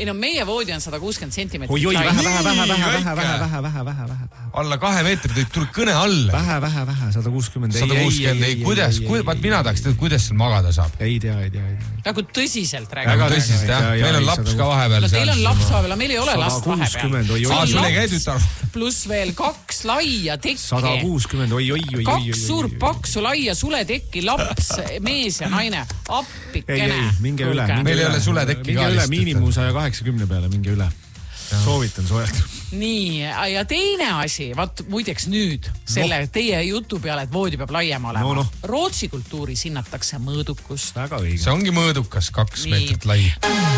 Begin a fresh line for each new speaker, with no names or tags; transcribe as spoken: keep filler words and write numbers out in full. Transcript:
Ei no meie voodi on sada kuuskümmend sentimeetrit.
Oi, oi,
lai.
vähe, vähe, vähe, vähe, vähe, vähe, vähe, vähe, vähe, vähe.
Alla kahe meetrit, tuleb kõne alla.
Vähe, vähe, vähe, sada kuuskümmend.
sada kuuskümmend, ei, kuidas, vaat mina tahaks teada, kuidas seal magada saab.
Ei tea, ei tea, ei tea.
Nagu tõsiselt
Väga
räägime.
tõsiselt, jah. Meil on laps ka vahepeal.
No teil on laps vahepeal, meil ei ole last vahepeal.
Aa, sul ei käidud aru.
Pluss veel kaks laia tekki.
sada kuuskümmend, oi, oi, oi, oi.
Kaks suurt paksu laia suletekki, laps, mees ja naine. Appikene.
Ei, ei, minge üle.
Meil ei ole suletekki ka.
Minge üle miinimum saja kaheksakümne peale, minge üle. Soovitan soojalt.
Nii, ja teine asi, vaat muideks nüüd selle no. teie jutu peale, et voodi peab laiem olema.
No, no.
Rootsi kultuuris hinnatakse mõõdukust.
Väga õige.
See ongi mõõdukas, kaks
Nii.
meetrit lai.